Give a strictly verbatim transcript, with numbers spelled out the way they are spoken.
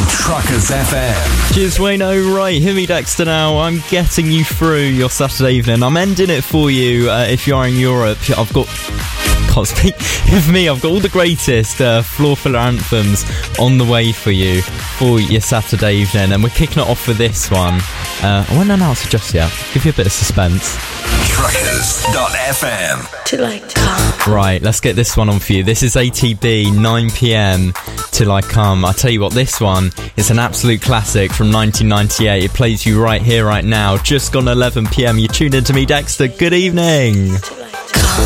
Truckers F M. Cheers, Wayno. Right, hear me, Dexter, now. I'm getting you through your Saturday evening. I'm ending it for you uh, if you are in Europe. I've got... Can't speak with me. I've got all the greatest uh, floor filler anthems on the way for you for your Saturday evening, and we're kicking it off with this one. Uh, I won't announce it just yet. Give you a bit of suspense. Truckers dot F M. Till I come. Right, let's get this one on for you. This is A T B, nine p.m. Till I Come. I tell you what, this one is an absolute classic from nineteen ninety-eight. It plays you right here, right now. Just gone eleven p.m. You're tuned in to me, Dexter. Good evening. Till I come.